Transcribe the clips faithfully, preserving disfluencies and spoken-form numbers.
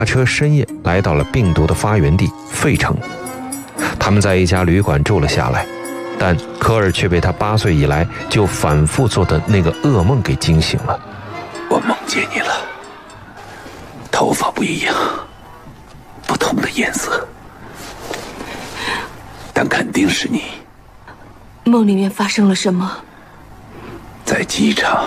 车深夜来到了病毒的发源地费城。他们在一家旅馆住了下来，但科尔却被他八岁以来就反复做的那个噩梦给惊醒了。 我梦见你了，头发不一样，不同的颜色，但肯定是你。 梦里面发生了什么？ 在机场，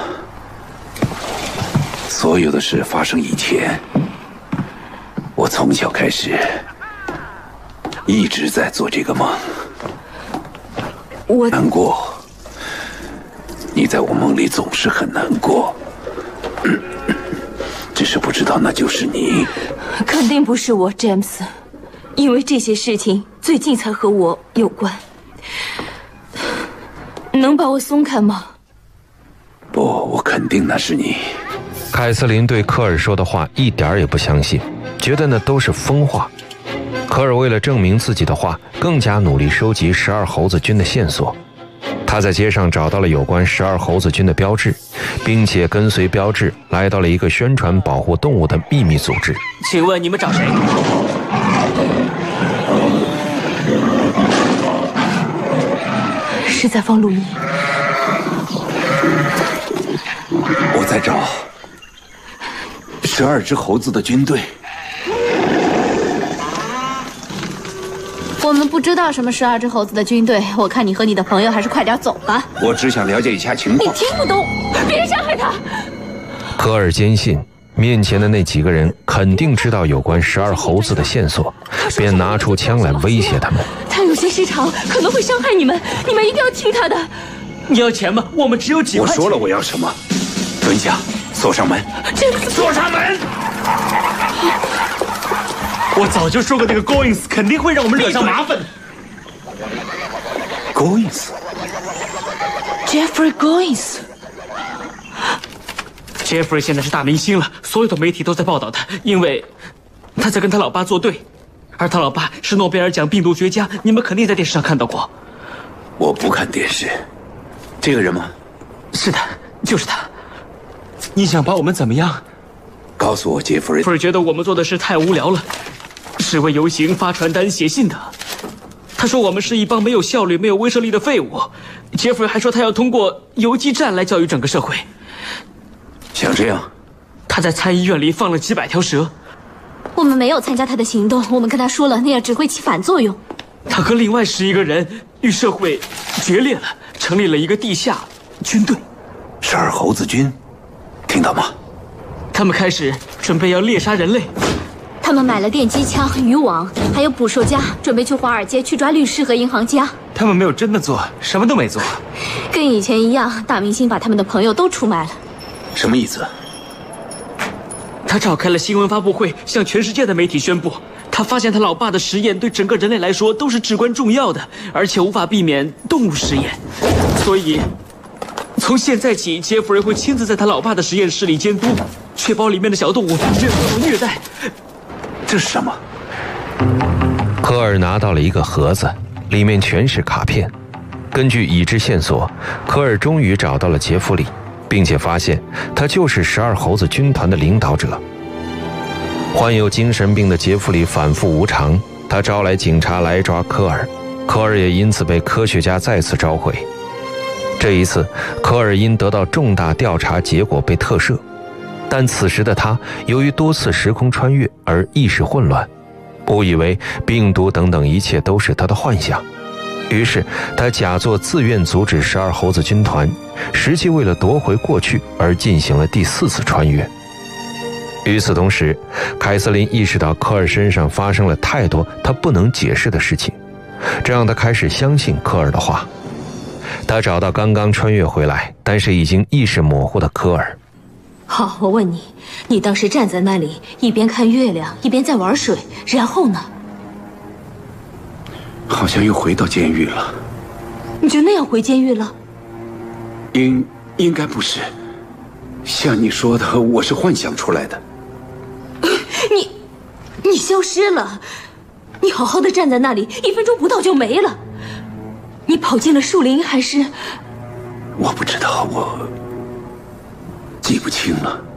所有的事发生以前，我从小开始一直在做这个梦。 我难过，你在我梦里总是很难过，只是不知道那就是你。 肯定不是我，詹姆斯，因为这些事情最近才和我有关。能把我松开吗？ 不，我肯定那是你。 凯瑟琳对科尔说的话一点也不相信，觉得那都是疯话。科尔为了证明自己的话，更加努力收集十二猴子军的线索。他在街上找到了有关十二猴子军的标志，并且跟随标志来到了一个宣传保护动物的秘密组织。 请问你们找谁？ 是在放录音。 我在找十二只猴子的军队。 我们不知道什么十二只猴子的军队，我看你和你的朋友还是快点走吧。 我只想了解一下情你况。 听不懂，别伤害他。 科尔坚信面前的那几个人肯定知道有关十二猴子的线索，便拿出枪来威胁他们。 他有些失常，可能会伤害你们，你们一定要听他的。 你要钱吗？我们只有几块钱。 我说了我要什么，蹲下，锁上门。 锁上门！我早就说过，那个 Goins 肯定会让我们惹上麻烦的。 Goins Jeffrey Goins。 Jeffrey 现在是大明星了，所有的媒体都在报道他，因为他在跟他老爸作对，而他老爸是诺贝尔奖病毒学家，你们肯定在电视上看到过。 我不看电视。这个人吗？ 是的，就是他。你想把我们怎么样？ 告诉我，杰弗瑞。 不是觉得我们做的事太无聊了，示威游行、发传单、写信的。他说我们是一帮没有效率、没有威慑力的废物。杰弗瑞还说他要通过游击战来教育整个社会。 像这样， 他在参议院里放了几百条蛇。 我们没有参加他的行动，我们跟他说了，那样只会起反作用。 他和另外十一个人与社会决裂了，成立了一个地下军队。 十二猴子军，听到吗？ 他们开始准备要猎杀人类。 他们买了电击枪、渔网，还有捕兽夹，准备去华尔街去抓律师和银行家。 他们没有真的做，什么都没做。 跟以前一样，大明星把他们的朋友都出卖了。 什么意思？ 他召开了新闻发布会，向全世界的媒体宣布，他发现他老爸的实验对整个人类来说都是至关重要的，而且无法避免动物实验。所以，从现在起，杰弗瑞会亲自在他老爸的实验室里监督，确保里面的小动物没有受到虐待。 这是什么？ 科尔拿到了一个盒子，里面全是卡片。根据已知线索，科尔终于找到了杰弗里，并且发现他就是十二猴子军团的领导者。患有精神病的杰弗里反复无常，他招来警察来抓科尔，科尔也因此被科学家再次召回。这一次，科尔因得到重大调查结果被特赦，但此时的他由于多次时空穿越而意识混乱，误以为病毒等等一切都是他的幻想。于是他假作自愿阻止十二猴子军团，实际为了夺回过去而进行了第四次穿越。与此同时，凯瑟琳意识到科尔身上发生了太多他不能解释的事情，这让他开始相信科尔的话。他找到刚刚穿越回来但是已经意识模糊的科尔。 好，我问你，你当时站在那里，一边看月亮，一边在玩水，然后呢？ 好像又回到监狱了。 你就那样回监狱了？ 应应该不是，像你说的，我是幻想出来的。 你，你消失了，你好好的站在那里，一分钟不到就没了。你跑进了树林还是？ 我不知道，我记不清了。